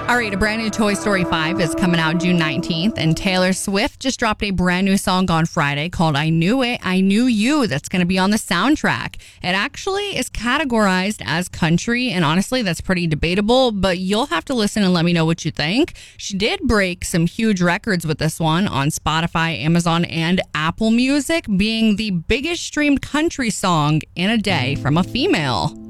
All right, a brand new Toy Story 5 is coming out June 19th, and Taylor Swift just dropped a brand new song on Friday called I Knew It, I Knew You, that's going to be on the soundtrack. It actually is categorized as country, and honestly, that's pretty debatable, but you'll have to listen and let me know what you think. She did break some huge records with this one on Spotify, Amazon, and Apple Music, being the biggest streamed country song in a day from a female.